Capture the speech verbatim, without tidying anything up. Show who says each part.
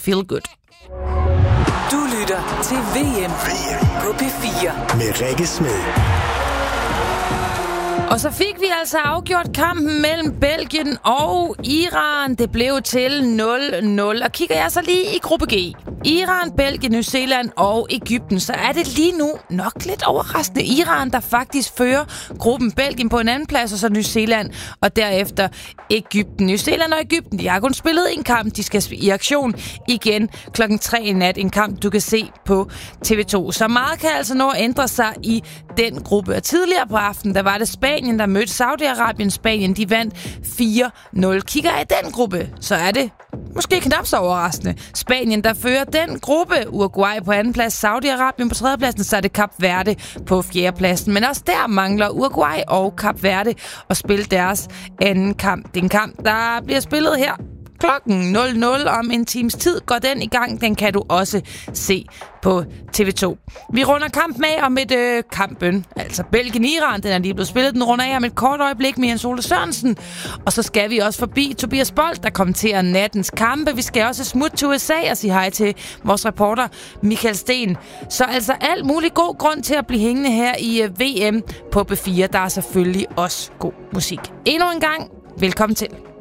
Speaker 1: Feel Good.
Speaker 2: Du lytter til V M på P fire
Speaker 3: med Rikke Smed.
Speaker 1: Og så fik vi altså afgjort kampen mellem Belgien og Iran. Det blev til nul nul. Og kigger jeg så lige i gruppe G. Iran, Belgien, New Zealand og Egypten. Så er det lige nu nok lidt overraskende Iran, der faktisk fører gruppen. Belgien på en anden plads, og så New Zealand. Og derefter Egypten. New Zealand og Egypten, de har kun spillet en kamp. De skal i aktion igen klokken tre i nat. En kamp, du kan se på T V to. Så meget kan altså nå at ændre sig i den gruppe. Og tidligere på aftenen, der var det Spanien, der mødte Saudi-Arabien. Spanien, de vandt fire nul. Kigger jeg i den gruppe, så er det måske knap så overraskende. Spanien, der fører den gruppe. Uruguay på anden plads, Saudi-Arabien på tredje pladsen, så er det Kap Verde på fjerde pladsen. Men også der mangler Uruguay og Kap Verde at spille deres anden kamp. Det er en kamp, der bliver spillet her klokken nul nul om en times tid. Går den i gang, den kan du også se på T V to. Vi runder kampen af om et øh, kampen, altså Belgien-Iran, den er lige blevet spillet. Den runder af om et kort øjeblik med Jens Ole Sørensen. Og så skal vi også forbi Tobias Bold, der kommenterer nattens kampe. Vi skal også smutte til U S A og sige hej til vores reporter Michael Sten. Så altså alt muligt god grund til at blive hængende her i øh, V M på P fire. Der er selvfølgelig også god musik. Endnu en gang, velkommen til.